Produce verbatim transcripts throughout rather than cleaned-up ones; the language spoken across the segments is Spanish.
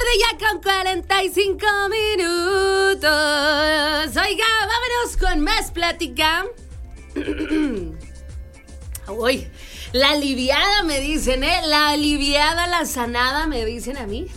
ya con cuarenta y cinco minutos. Oiga, vámonos con más plática. Uy, la aliviada me dicen, ¿eh? La aliviada, la sanada me dicen a mí.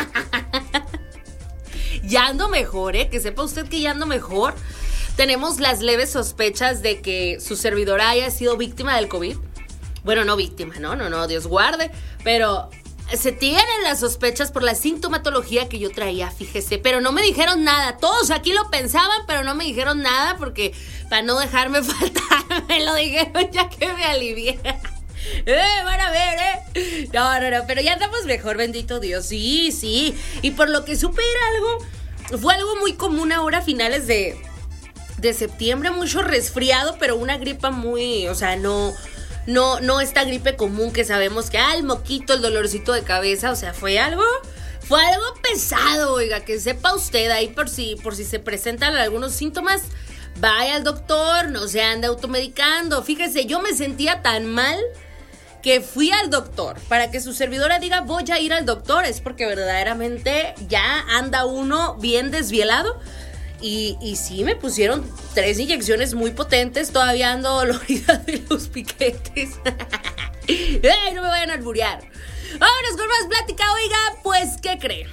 Ya ando mejor, ¿eh? Que sepa usted que ya ando mejor. Tenemos las leves sospechas de que su servidora haya sido víctima del COVID. Bueno, no víctima, no, no, no, Dios guarde. Pero se tienen las sospechas por la sintomatología que yo traía, fíjese. Pero no me dijeron nada. Todos aquí lo pensaban, pero no me dijeron nada porque para no dejarme faltar, me lo dijeron ya que me alivié. Eh, van a ver, eh. No, no, no, pero ya andamos mejor, bendito Dios. Sí, sí. Y por lo que supe era algo, fue algo muy común ahora a finales de, de septiembre, mucho resfriado, pero una gripa muy, o sea, no, no, no esta gripe común que sabemos que, ah, el moquito, el dolorcito de cabeza, o sea, fue algo, fue algo pesado, oiga, que sepa usted ahí por si, por si se presentan algunos síntomas. Vaya al doctor, no se ande automedicando. Fíjese, yo me sentía tan mal que fui al doctor. Para que su servidora diga voy a ir al doctor, es porque verdaderamente ya anda uno bien desvielado. Y, y sí, me pusieron tres inyecciones muy potentes. Todavía ando dolorida de los piquetes. ¡Ey, no me vayan a alburear! Vámonos con más plática. Oiga, pues, ¿qué cree?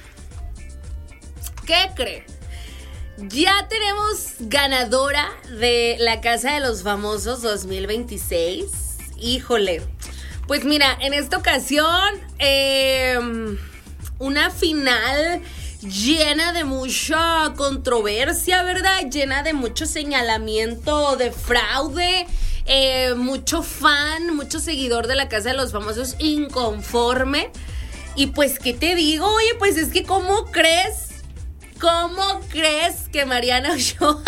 ¿Qué cree? Ya tenemos ganadora de la Casa de los Famosos dos mil veintiséis. Híjole. Pues mira, en esta ocasión, eh, una final llena de mucha controversia, ¿verdad? Llena de mucho señalamiento de fraude, eh, mucho fan, mucho seguidor de la Casa de los Famosos inconforme. Y pues, ¿qué te digo? Oye, pues es que ¿cómo crees? ¿Cómo crees que Mariana Ochoa,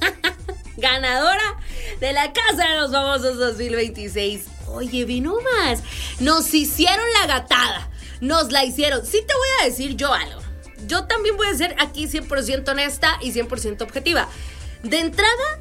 ganadora de la Casa de los Famosos dos mil veintiséis? Oye, vino más. Nos hicieron la gatada. Nos la hicieron. Sí te voy a decir yo algo. Yo también voy a ser aquí cien por ciento honesta y cien por ciento objetiva. De entrada,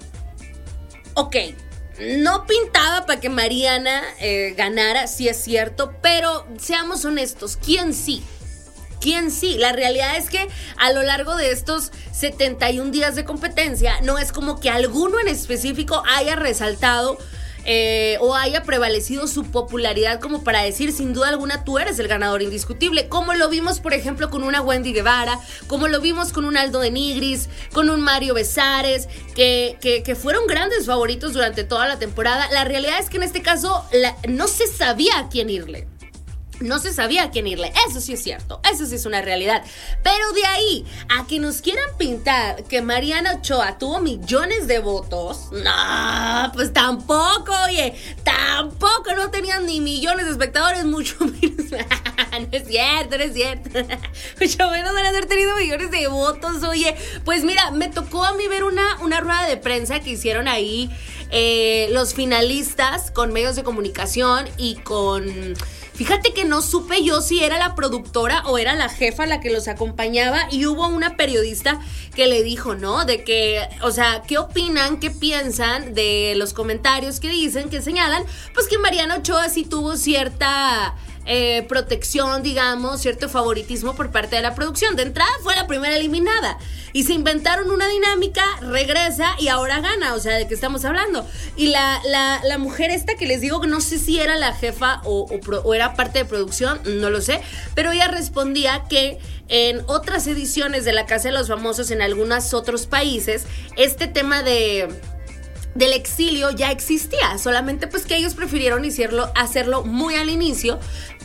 ok, no pintaba para que Mariana eh, ganara, sí es cierto, pero seamos honestos, ¿quién sí? ¿Quién sí? La realidad es que a lo largo de estos setenta y un días de competencia, no es como que alguno en específico haya resaltado Eh, o haya prevalecido su popularidad como para decir sin duda alguna tú eres el ganador indiscutible, como lo vimos por ejemplo con una Wendy Guevara, como lo vimos con un Aldo de Nigris, con un Mario Besares, que, que, que fueron grandes favoritos durante toda la temporada. La realidad es que en este caso la, no se sabía a quién irle. No se sabía a quién irle, eso sí es cierto, eso sí es una realidad. Pero de ahí a que nos quieran pintar que Mariana Ochoa tuvo millones de votos, no, pues tampoco, oye, tampoco, no tenían ni millones de espectadores, mucho menos, no es cierto, no es cierto, mucho menos van a haber tenido millones de votos, oye. Pues mira, me tocó a mí ver una, una rueda de prensa que hicieron ahí eh, los finalistas con medios de comunicación y con... Fíjate que no supe yo si era la productora o era la jefa la que los acompañaba, y hubo una periodista que le dijo, ¿no? De que, o sea, ¿qué opinan, qué piensan de los comentarios que dicen, que señalan? Pues que Mariana Ochoa sí tuvo cierta eh, protección, digamos, cierto favoritismo por parte de la producción. De entrada fue la primera eliminada y se inventaron una dinámica, regresa y ahora gana, o sea, ¿de qué estamos hablando? Y la, la, la mujer esta que les digo, no sé si era la jefa o, o, pro, o era parte de producción, no lo sé, pero ella respondía que en otras ediciones de la Casa de los Famosos en algunos otros países, este tema de... del exilio ya existía, solamente pues que ellos prefirieron hacerlo, hacerlo muy al inicio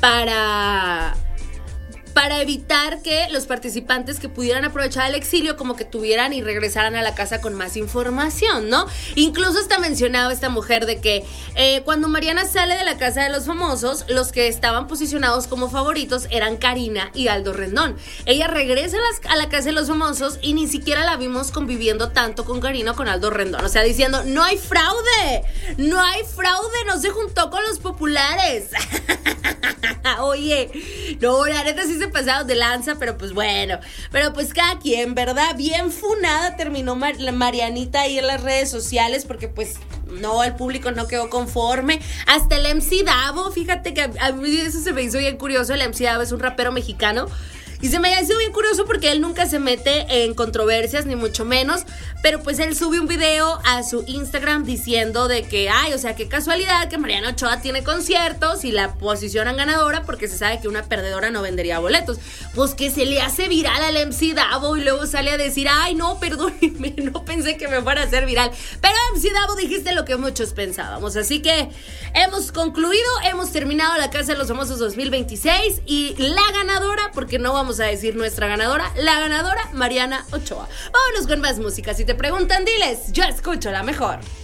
para... para evitar que los participantes que pudieran aprovechar el exilio como que tuvieran y regresaran a la casa con más información, ¿no? Incluso hasta mencionaba esta mujer de que eh, cuando Mariana sale de la Casa de los Famosos, los que estaban posicionados como favoritos eran Karina y Aldo Rendón. Ella regresa a, las, a la Casa de los Famosos y ni siquiera la vimos conviviendo tanto con Karina o con Aldo Rendón, o sea, diciendo, no hay fraude, no hay fraude, no se juntó con los populares. Oye, no, la neta sí se pasaron de lanza, pero pues bueno, pero pues cada quien, ¿verdad? Bien funada terminó Mar- la Marianita ahí en las redes sociales porque pues no, el público no quedó conforme. Hasta el M C Davo, fíjate que a, a mí eso se me hizo bien curioso. El M C Davo es un rapero mexicano Y se me ha sido bien curioso porque él nunca se mete en controversias, ni mucho menos. Pero pues él sube un video a su Instagram diciendo de que, ay, o sea, qué casualidad que Mariana Ochoa tiene conciertos y la posicionan ganadora porque se sabe que una perdedora no vendería boletos. Pues que se le hace viral al M C Davo y luego sale a decir, ay, no, perdónenme, no pensé que me fuera a hacer viral. Pero M C Davo, dijiste lo que muchos pensábamos. Así que hemos concluido, hemos terminado la Casa de los Famosos dos mil veintiséis y la ganadora, porque no vamos a decir nuestra ganadora, la ganadora, Mariana Ochoa. Vámonos con más música. Si te preguntan, diles, yo escucho la mejor.